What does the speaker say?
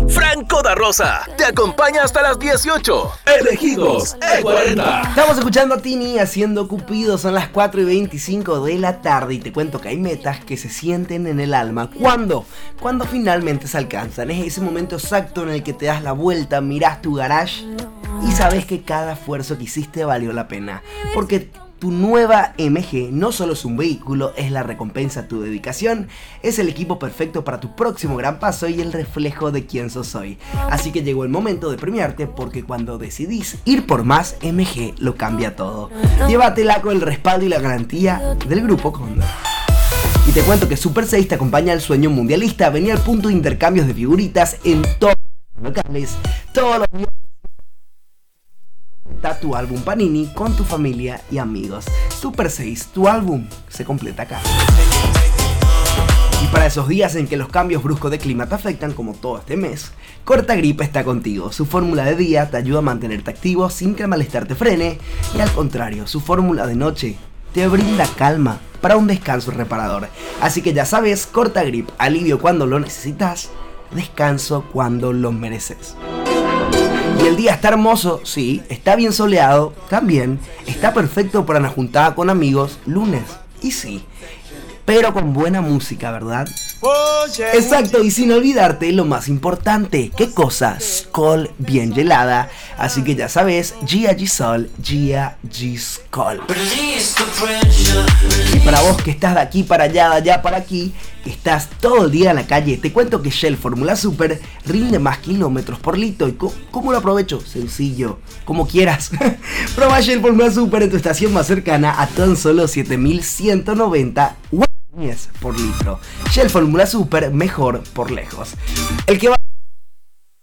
Franco da Rosa te acompaña hasta las 18. Elegidos E40. Estamos escuchando a Tini haciendo Cupido. Son las 4:25 de la tarde y te cuento que hay metas que se sienten en el alma. ¿Cuándo? Cuando finalmente se alcanzan. Es ese momento exacto en el que te das la vuelta, mirás tu garage y sabes que cada esfuerzo que hiciste valió la pena. Porque tu nueva MG no solo es un vehículo, es la recompensa a tu dedicación, es el equipo perfecto para tu próximo gran paso y el reflejo de quién sos hoy. Así que llegó el momento de premiarte, porque cuando decidís ir por más, MG lo cambia todo. Llévatela con el respaldo y la garantía del Grupo Cóndor. Y te cuento que Super 6 te acompaña al sueño mundialista. Vení al punto de intercambios de figuritas en todos los locales, todos los días. Completa tu álbum Panini con tu familia y amigos. Super 6, tu álbum se completa acá. Y para esos días en que los cambios bruscos de clima te afectan, como todo este mes, Cortagrip está contigo. Su fórmula de día te ayuda a mantenerte activo sin que el malestar te frene, y al contrario, su fórmula de noche te brinda calma para un descanso reparador. Así que ya sabes, Cortagrip, alivio cuando lo necesitas, descanso cuando lo mereces. Y el día está hermoso, sí, está bien soleado, también está perfecto para una juntada con amigos, lunes, y sí, pero con buena música, ¿verdad? Exacto, y sin olvidarte lo más importante, ¿qué cosa? Skol bien helada, así que ya sabes, Gia G Sol, Gia G Skol. Y para vos que estás de aquí para allá, de allá para aquí, que estás todo el día en la calle, te cuento que Shell Fórmula Super rinde más kilómetros por litro. ¿Y cómo lo aprovecho? Sencillo, como quieras. Proba Shell Fórmula Super en tu estación más cercana a tan solo 7.190 guaraníes por litro. Shell Fórmula Super, mejor por lejos. El que va